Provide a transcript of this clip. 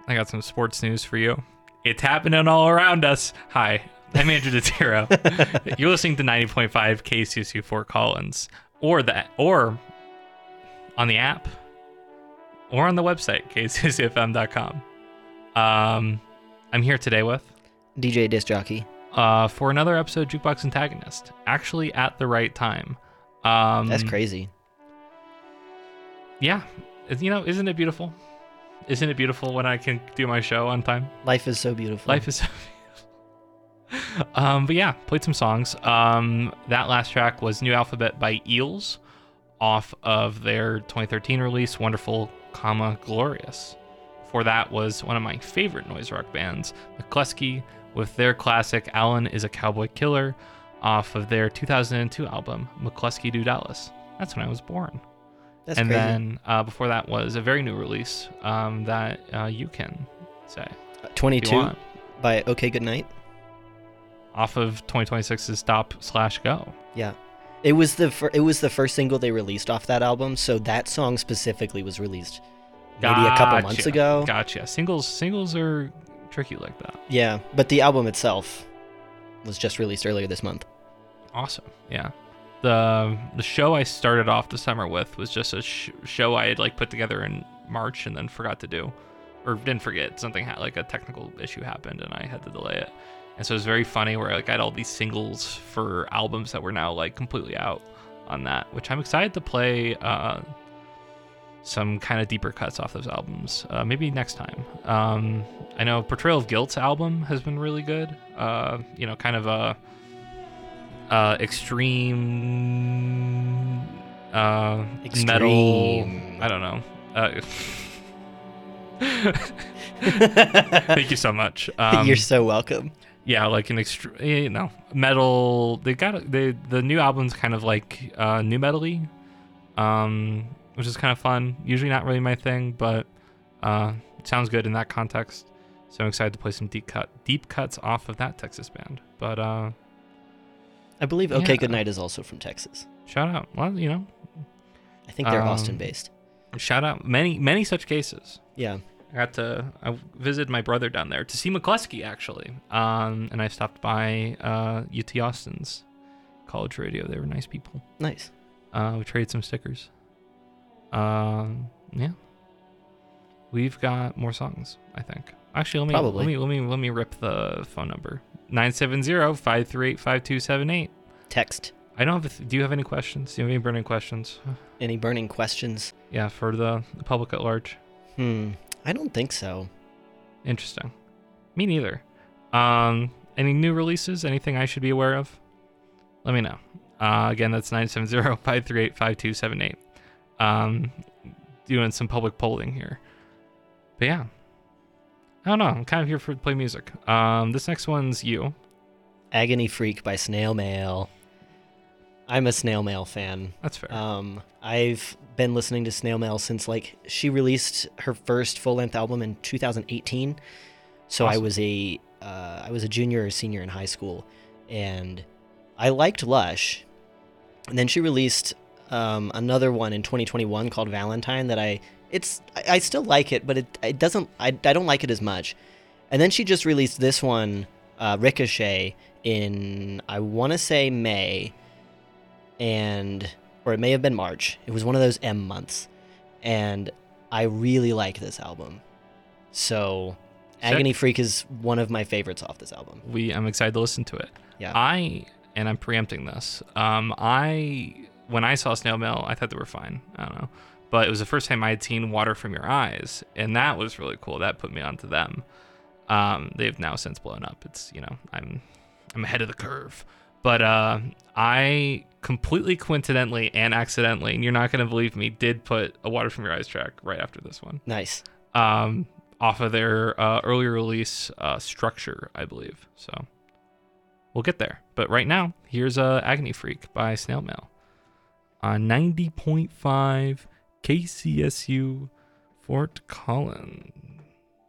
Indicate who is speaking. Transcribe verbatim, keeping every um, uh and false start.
Speaker 1: I got some sports news for you. It's happening all around us. Hi, I'm Andrew DeTiro. You're listening to ninety point five K C S U Fort Collins, or the or on the app, or on the website K C S U F M dot com. Um, I'm here today with
Speaker 2: D J Disc Jockey
Speaker 1: uh for another episode of Jukebox Antagonist. Actually, at the right time. Um,
Speaker 2: That's crazy.
Speaker 1: Yeah, you know, isn't it beautiful? Isn't it beautiful when I can do my show on time?
Speaker 2: Life is so beautiful.
Speaker 1: Life is so beautiful. um, but yeah, played some songs. Um, that last track was New Alphabet by Eels off of their twenty thirteen release, Wonderful, comma, Glorious. Before that was one of my favorite noise rock bands, McCluskey, with their classic Alan is a Cowboy Killer off of their two thousand two album, McCluskey Do Dallas. That's when I was born.
Speaker 2: That's
Speaker 1: and
Speaker 2: crazy.
Speaker 1: then uh, before that was a very new release um, that uh, you can say.
Speaker 2: twenty-two by OK Goodnight.
Speaker 1: Off of twenty twenty-six's Stop Slash Go.
Speaker 2: Yeah. It was the fir- it was the first single they released off that album, so that song specifically was released maybe
Speaker 1: Gotcha.
Speaker 2: a couple months ago.
Speaker 1: Gotcha. Singles singles are tricky like that.
Speaker 2: Yeah, but the album itself was just released earlier this month.
Speaker 1: Awesome. Yeah. The the show I started off the summer with was just a sh- show I had like put together in March and then forgot to do, or didn't forget. Something had like a technical issue happened and I had to delay it. And so it was very funny where like I had all these singles for albums that were now like completely out on that, which I'm excited to play uh, some kind of deeper cuts off those albums. Uh, maybe next time. Um, I know Portrayal of Guilt's album has been really good. Uh, you know, kind of a Uh, extreme, uh,
Speaker 2: Extreme.
Speaker 1: metal. I don't know. Uh, thank you so much. Um,
Speaker 2: You're so welcome.
Speaker 1: yeah, like an extreme, you know, metal. They got they the new album's kind of like uh, new metal-y, um, which is kind of fun. Usually not really my thing, but uh, it sounds good in that context. So I'm excited to play some deep cut deep cuts off of that Texas band. But uh.
Speaker 2: I believe OK
Speaker 1: yeah.
Speaker 2: Goodnight is also from Texas.
Speaker 1: Shout out. Well, you know,
Speaker 2: I think they're
Speaker 1: Um,
Speaker 2: Austin-based.
Speaker 1: shout out. Many, many such cases.
Speaker 2: Yeah.
Speaker 1: I got to, I visited my brother down there to see McCluskey, actually. Um, and I stopped by uh, U T Austin's college radio. They were nice people.
Speaker 2: Nice.
Speaker 1: Uh, we traded some stickers. Um, yeah. We've got more songs, I think. Actually, let me,
Speaker 2: Probably.
Speaker 1: let me, let me, let me rip the phone number. nine seven zero, five three eight, five two seven eight.
Speaker 2: Text.
Speaker 1: I don't have, a th- do you have any questions? Do you have any burning questions?
Speaker 2: Any burning questions?
Speaker 1: Yeah, for the, the public at large.
Speaker 2: Hmm. I don't think so.
Speaker 1: Interesting. Me neither. Um, any new releases? Anything I should be aware of? Let me know. Uh, again, that's nine seven zero, five three eight, five two seven eight. Um, doing some public polling here. But yeah. I don't know. I'm kind of here for to play music. Um, this next one's you.
Speaker 2: Agony Freak by Snail Mail. I'm a Snail Mail fan.
Speaker 1: That's fair.
Speaker 2: Um, I've been listening to Snail Mail since like she released her first full-length album in two thousand eighteen. So
Speaker 1: Awesome.
Speaker 2: I was a uh, I was a junior or senior in high school, and I liked Lush. And then she released um, another one in twenty twenty-one called Valentine that I it's I, I still like it, but it it doesn't I I don't like it as much. And then she just released this one, uh, Ricochet, in I want to say May. And or it may have been March. It was one of those M months, and I really like this album. So,
Speaker 1: Sick.
Speaker 2: Agony Freak is one of my favorites off this album.
Speaker 1: we I'm excited to listen to it.
Speaker 2: Yeah,
Speaker 1: I and I'm preempting this. Um, I when I saw Snail Mail, I thought they were fine. I don't know, but it was the first time I had seen Water from Your Eyes, and that was really cool. That put me onto them. Um, they've now since blown up. It's you know I'm I'm ahead of the curve. But uh, I completely coincidentally and accidentally, and you're not going to believe me, did put a Water From Your Eyes track right after this one.
Speaker 2: nice.
Speaker 1: Um, off of their uh, earlier release, uh, Structure, I believe. So we'll get there. But right now, here's uh, Agony Freak by Snail Mail on ninety point five K C S U Fort Collins.